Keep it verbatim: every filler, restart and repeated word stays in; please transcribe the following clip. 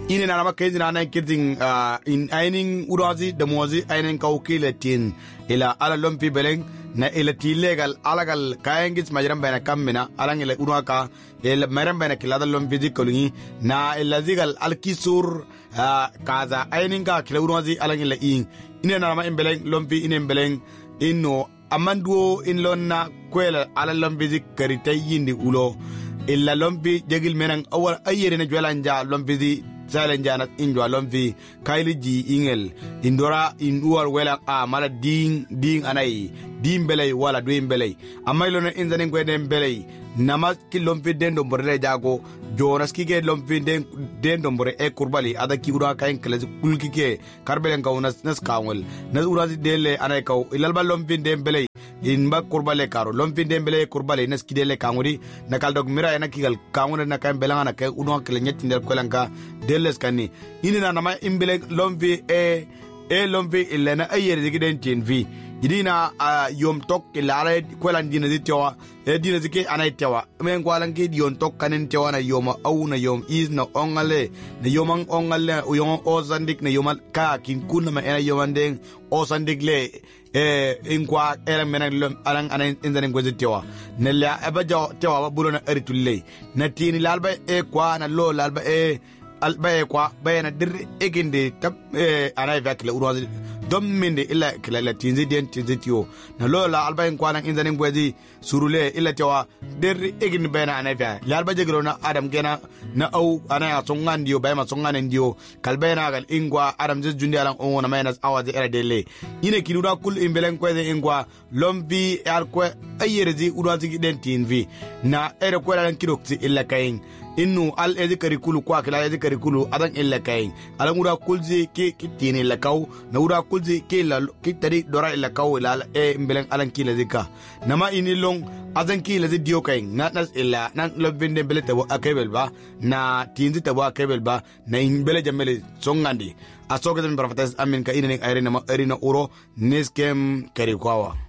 ine na makai zina na kirtin in ainin urazi da mozi ainin kaukilatin ila ala lompi beleng na ila legal alagal kayan gis majiran bayna kammina alang ila unaka ila majiran bayna kilada lompi dikolungi na ila zigal alkisur kaza ainin ka kila urazi alang ila in ine na ma imbeleng lompi ine imbeleng inno amanduo in lonna kwela ala lompi zikarita yindi ulo illa lompi jegil menang awal ayere na jwalanja lompi zi salen janat injwa lompi kaili ji ingel indora induar wela a mala ding ding anai dim belay wala duim belay amaylo na inzanen ko den belay namas ki lompi den do borle jago jonas ki ge lompi den den do bore e kurbali ada ki ura kain kele kulki ke karbelen ka unas nas kawel nas urasi dele anay kaw ilal ba lompi den belay in ba kurbale karo lompi den belay kurbali nas ki dele kanguri nakal dog mira yana kigal kangure na kan belanga na ke uno kele nyeti ndel kolanka deles kani inina nama imbele lompi e e lompi ilena ayer digiden tinvi idina uh, yom tok ilare kwelan dina zitewa e dina zike anay tewa men kwalan ki yom tok kanen tewa na yoma au na yom is na ongale na yomang ongale yom ozandik na yomal ka kin kunna ma ena yomandeng ozandik le e inkwa era menan lom alang anan inzanen gwezo tewa ne la abajo tewa ba bulona eritulle na tini lalba e kwa na lo lalba e albaye kwa bayana dir eginde tab eh anay vakle urwazi domminde illa kila la tinzi den tinzi tio na lola albayen kwa nan inzanin bwezi surule illa tawa dir eginde bayana anay va la albaje grona adam gena na au anay songan dio bayma songan ndio kalbayna gal ingwa adam jundi alan on na maynas awazi era dele ine kinuda kul imbelen kweze ingwa lombi alkwe ayerezi urwazi den tinvi na ere kwela lan kiroksi illa kayin innu al ezi karikulu kwa kila ezi karikulu adan illa kayin alan ura kulzi ki kitini illa kaw na ura kulzi ki la kitari dora illa kaw la e mbelen alan kila zika nama ini long adan kila zi dio kayin na nas illa nan lobinde belete bo akebel ba na tinzi tabo akebel ba na imbele jamele songandi asoga den barfatas amin ka ine ayre na ma erina uro neskem karikwawa